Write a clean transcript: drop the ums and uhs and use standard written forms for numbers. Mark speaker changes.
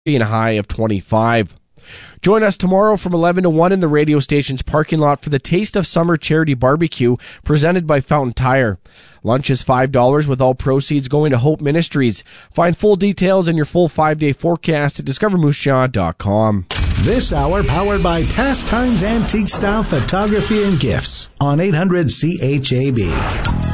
Speaker 1: and a high of 25. Join us tomorrow from 11 to 1 in the radio station's parking lot for the Taste of Summer Charity Barbecue presented by Fountain Tire. Lunch is $5 with all proceeds going to Hope Ministries. Find full details and your full 5-day forecast at discovermoosejawed.com.
Speaker 2: This hour powered by Pastimes Antique Style Photography and Gifts on 800 CHAB.